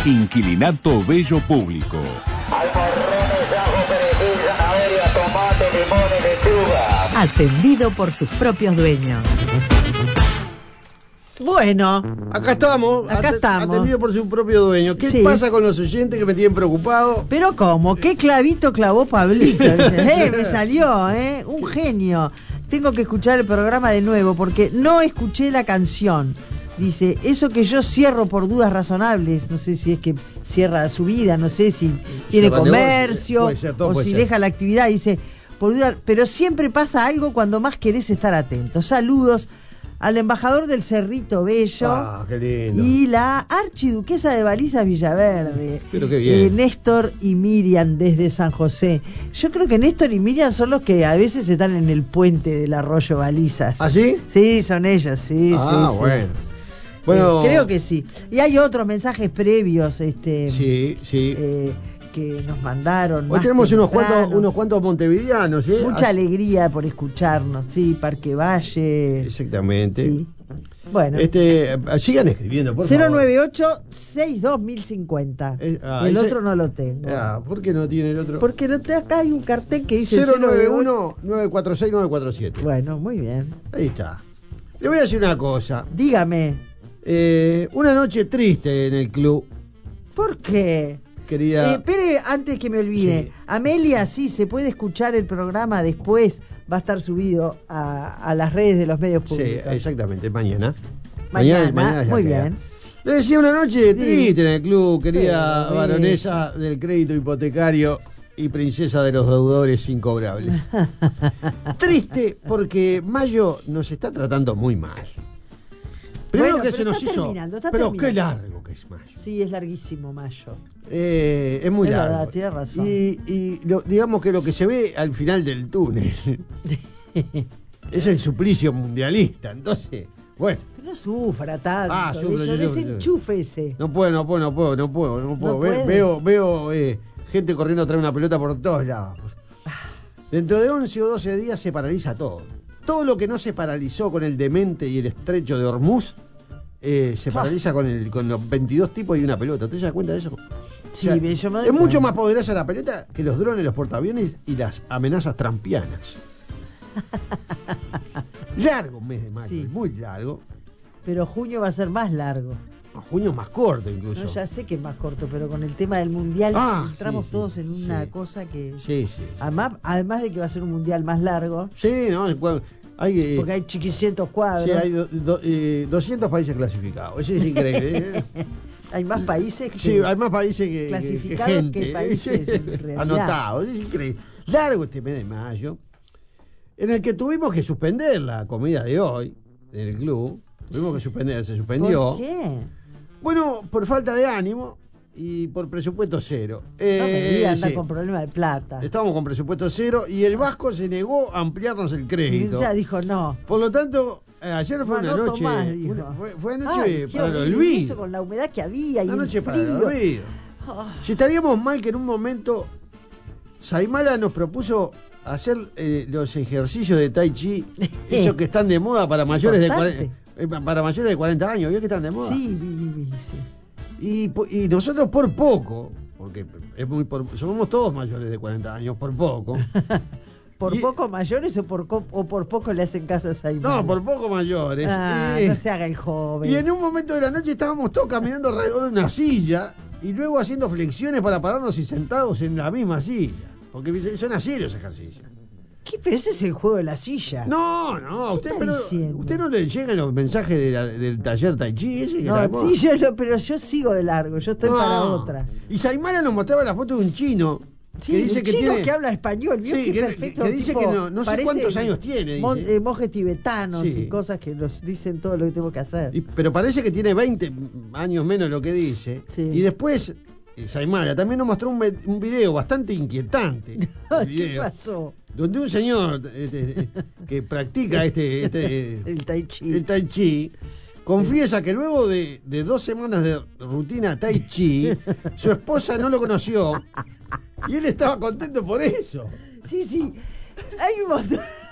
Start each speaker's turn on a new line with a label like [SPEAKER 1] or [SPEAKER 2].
[SPEAKER 1] Inquilinato Bello Público.
[SPEAKER 2] Almorrones, ajo, perejil, zanahoria, tomate, limón y lechuga.
[SPEAKER 3] Atendido por sus propios dueños. Bueno,
[SPEAKER 4] Acá estamos. Atendido por su propio dueño. ¿Qué
[SPEAKER 3] Sí.
[SPEAKER 4] pasa con los oyentes que me tienen preocupado?
[SPEAKER 3] pero ¿cómo? ¿Qué clavito clavó Pablito? Dice, me salió, un genio. Tengo que escuchar el programa de nuevo porque no escuché la canción. Dice, eso que yo cierro por dudas razonables, no sé si es que cierra su vida, no sé si tiene
[SPEAKER 4] Cierra
[SPEAKER 3] comercio
[SPEAKER 4] negocio, puede ser, todo
[SPEAKER 3] o
[SPEAKER 4] puede
[SPEAKER 3] si
[SPEAKER 4] ser.
[SPEAKER 3] deja la actividad, dice, por dudas, pero siempre pasa algo cuando más querés estar atento. Saludos al embajador del Cerrito Bello.
[SPEAKER 4] Ah, qué lindo.
[SPEAKER 3] Y la archiduquesa de Balizas Villaverde.
[SPEAKER 4] Pero qué bien.
[SPEAKER 3] Néstor y Miriam desde San José. Yo creo que Néstor y Miriam son los que a veces están en el puente del arroyo Balizas.
[SPEAKER 4] ¿Ah, sí?
[SPEAKER 3] Sí, son ellos, sí,
[SPEAKER 4] Ah,
[SPEAKER 3] sí.
[SPEAKER 4] bueno.
[SPEAKER 3] Sí.
[SPEAKER 4] Bueno.
[SPEAKER 3] Creo que sí. Y hay otros mensajes previos,
[SPEAKER 4] Sí.
[SPEAKER 3] que nos mandaron.
[SPEAKER 4] Hoy
[SPEAKER 3] más
[SPEAKER 4] tenemos
[SPEAKER 3] temprano.
[SPEAKER 4] unos cuantos montevideanos, ¿eh?
[SPEAKER 3] Mucha alegría por escucharnos, sí, Parque Valle.
[SPEAKER 4] Exactamente.
[SPEAKER 3] Sí. Bueno.
[SPEAKER 4] Sigan escribiendo, por favor.
[SPEAKER 3] 098-62-1050. El
[SPEAKER 4] ese-
[SPEAKER 3] otro no lo tengo.
[SPEAKER 4] ¿Por qué no tiene el otro?
[SPEAKER 3] Porque acá hay un cartel que dice 091.
[SPEAKER 4] 091-946-947.
[SPEAKER 3] Bueno, muy bien.
[SPEAKER 4] Ahí está. Le voy a decir una cosa.
[SPEAKER 3] Dígame,
[SPEAKER 4] Una noche triste en el club,
[SPEAKER 3] ¿por qué?
[SPEAKER 4] querida.
[SPEAKER 3] Espere, antes que me olvide.
[SPEAKER 4] Sí.
[SPEAKER 3] Amelia, sí, se puede escuchar el programa después. Va a estar subido a las redes de los medios
[SPEAKER 4] Sí,
[SPEAKER 3] públicos.
[SPEAKER 4] exactamente, mañana.
[SPEAKER 3] Mañana,
[SPEAKER 4] ya
[SPEAKER 3] muy
[SPEAKER 4] queda.
[SPEAKER 3] bien.
[SPEAKER 4] Le decía una noche
[SPEAKER 3] Sí.
[SPEAKER 4] triste en el club, querida
[SPEAKER 3] Sí.
[SPEAKER 4] baronesa del crédito hipotecario y princesa de los deudores incobrables. Triste porque mayo nos está tratando muy mal. Primero
[SPEAKER 3] Bueno,
[SPEAKER 4] que
[SPEAKER 3] pero
[SPEAKER 4] se nos
[SPEAKER 3] está
[SPEAKER 4] hizo.
[SPEAKER 3] terminando, está
[SPEAKER 4] Pero
[SPEAKER 3] terminando.
[SPEAKER 4] qué largo que es mayo.
[SPEAKER 3] Sí, es larguísimo mayo.
[SPEAKER 4] Es muy
[SPEAKER 3] Es
[SPEAKER 4] largo.
[SPEAKER 3] verdad, tiene razón.
[SPEAKER 4] Digamos que lo que se ve al final del túnel es el suplicio mundialista. Entonces, bueno.
[SPEAKER 3] No sufra tanto.
[SPEAKER 4] Sufro, yo
[SPEAKER 3] Desenchúfese.
[SPEAKER 4] No puedo.
[SPEAKER 3] ¿No puede?
[SPEAKER 4] Veo gente corriendo a traer una pelota por todos lados. Dentro de 11 o 12 días se paraliza todo. Todo lo que no se paralizó con el demente y el estrecho de Hormuz se paraliza con los 22 tipos y una pelota. ¿Usted se da cuenta de eso?
[SPEAKER 3] Sí,
[SPEAKER 4] O sea,
[SPEAKER 3] yo me doy
[SPEAKER 4] es mucho
[SPEAKER 3] cuenta.
[SPEAKER 4] más poderosa la pelota que los drones, los portaaviones y las amenazas trampianas. Largo un mes de mayo,
[SPEAKER 3] Sí.
[SPEAKER 4] muy largo.
[SPEAKER 3] Pero junio va a ser más largo.
[SPEAKER 4] Junio más corto incluso.
[SPEAKER 3] No, ya sé que es más corto, pero con el tema del mundial entramos
[SPEAKER 4] sí,
[SPEAKER 3] todos en una
[SPEAKER 4] sí.
[SPEAKER 3] cosa que...
[SPEAKER 4] Sí.
[SPEAKER 3] Además de que va a ser un mundial más largo,
[SPEAKER 4] Sí, ¿no? Hay,
[SPEAKER 3] porque hay chiquicientos cuadros,
[SPEAKER 4] sí, hay 200 países clasificados. Eso es increíble.
[SPEAKER 3] hay más países que...
[SPEAKER 4] Sí, hay más países que
[SPEAKER 3] clasificados
[SPEAKER 4] gente.
[SPEAKER 3] que países, en realidad.
[SPEAKER 4] Anotados. Es increíble. Largo este mes de mayo, en el que tuvimos que suspender la comida de hoy en el club. Tuvimos que suspender, se suspendió.
[SPEAKER 3] ¿Por qué?
[SPEAKER 4] Bueno, por falta de ánimo y por presupuesto cero.
[SPEAKER 3] No me digas, anda
[SPEAKER 4] Sí.
[SPEAKER 3] con problemas de plata.
[SPEAKER 4] Estábamos con presupuesto cero y el Vasco se negó a ampliarnos el crédito.
[SPEAKER 3] Ya dijo no.
[SPEAKER 4] Por lo tanto, ayer fue
[SPEAKER 3] No
[SPEAKER 4] una
[SPEAKER 3] anoto
[SPEAKER 4] noche.
[SPEAKER 3] más, dijo.
[SPEAKER 4] Fue anoche
[SPEAKER 3] Ay, qué
[SPEAKER 4] para el
[SPEAKER 3] horrible,
[SPEAKER 4] olvido.
[SPEAKER 3] eso con la humedad que había y
[SPEAKER 4] Una
[SPEAKER 3] el
[SPEAKER 4] noche para el
[SPEAKER 3] frío.
[SPEAKER 4] olvido.
[SPEAKER 3] Ah.
[SPEAKER 4] Si estaríamos mal que en un momento Saimala nos propuso hacer los ejercicios de Tai Chi, esos que están de moda para mayores de 40 años, ¿vio que están de moda?
[SPEAKER 3] Sí, sí.
[SPEAKER 4] Y nosotros por poco, porque somos todos mayores de 40 años, por poco.
[SPEAKER 3] ¿Por
[SPEAKER 4] Y-
[SPEAKER 3] poco mayores o por poco le hacen caso a Saimón?
[SPEAKER 4] No, por poco mayores.
[SPEAKER 3] No se haga el joven.
[SPEAKER 4] Y en un momento de la noche estábamos todos caminando alrededor de una silla y luego haciendo flexiones para pararnos y sentados en la misma silla. Porque son así los ejercicios.
[SPEAKER 3] ¿Qué? Pero ese es el juego de la silla.
[SPEAKER 4] No,
[SPEAKER 3] ¿Qué está diciendo?
[SPEAKER 4] usted no le llegan los mensajes del taller Tai Chi ese que
[SPEAKER 3] No,
[SPEAKER 4] la-
[SPEAKER 3] sí, pero yo sigo de largo, yo estoy
[SPEAKER 4] No.
[SPEAKER 3] para otra.
[SPEAKER 4] Y Saimala nos mostraba la foto de un chino
[SPEAKER 3] Sí,
[SPEAKER 4] que dice
[SPEAKER 3] un
[SPEAKER 4] que
[SPEAKER 3] chino
[SPEAKER 4] tiene
[SPEAKER 3] que habla español, ¿vio?
[SPEAKER 4] Sí,
[SPEAKER 3] Qué
[SPEAKER 4] que
[SPEAKER 3] perfecto.
[SPEAKER 4] dice
[SPEAKER 3] tipo,
[SPEAKER 4] que no sé
[SPEAKER 3] parece
[SPEAKER 4] cuántos años tiene, dice.
[SPEAKER 3] monjes tibetanos
[SPEAKER 4] Sí.
[SPEAKER 3] y cosas que nos dicen todo lo que tengo que hacer.
[SPEAKER 4] Pero parece que tiene 20 años menos de lo que dice.
[SPEAKER 3] Sí.
[SPEAKER 4] Y después, Saimala también nos mostró un video bastante inquietante. El
[SPEAKER 3] ¿Qué
[SPEAKER 4] video,
[SPEAKER 3] pasó?
[SPEAKER 4] donde un señor que practica
[SPEAKER 3] El tai chi.
[SPEAKER 4] el Tai Chi confiesa que luego de 2 semanas de rutina Tai Chi, su esposa no lo conoció y él estaba contento por eso.
[SPEAKER 3] Sí, sí. Hay un montón.